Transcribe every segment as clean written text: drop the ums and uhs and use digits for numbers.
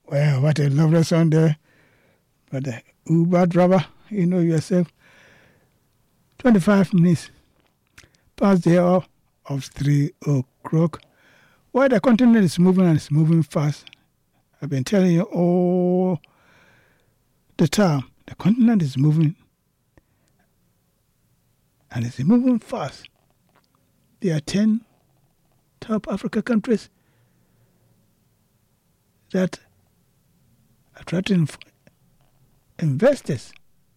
Well, what a lovely song there. But the Uber driver, you know yourself. 25 minutes past the hour of 3 o'clock. While the continent is moving and it's moving fast, I've been telling you all the time, the continent is moving and it's moving fast. There are 10 top Africa countries that attracting investors.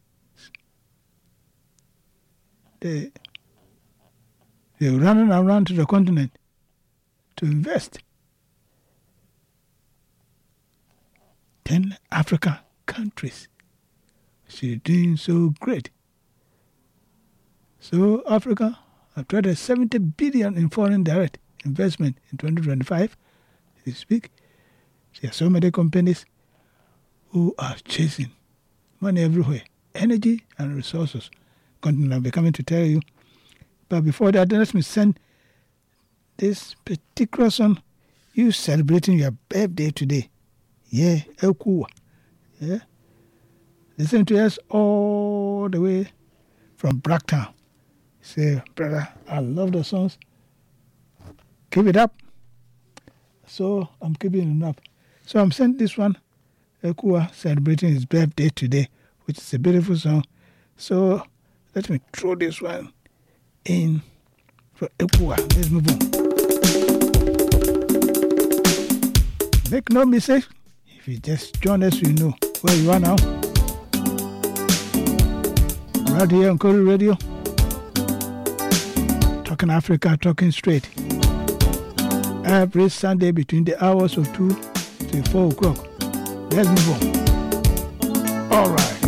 They're running around to the continent to invest. 10 Africa countries. She's doing so great. So Africa attracted 70 billion in foreign direct investment in 2025. You speak. There are so many companies who are chasing money everywhere, energy and resources. Continent I'll be coming to tell you. But before that, let me send this particular song. You celebrating your birthday today. Yeah, Elkuwa. Yeah. Listen to us all the way from Blacktown. Say, brother, I love the songs. Keep it up. So I'm keeping it up. So I'm sending this one, Elkuwa, celebrating his birthday today, which is a beautiful song. So let me throw this one in for Elkuwa. Let's move on. Make no mistake, if you just join us, you know where you are now. Right here on Kori Radio. Talking Africa, talking straight. Every Sunday between the hours of 2 to 4 o'clock. Let's move on. All right.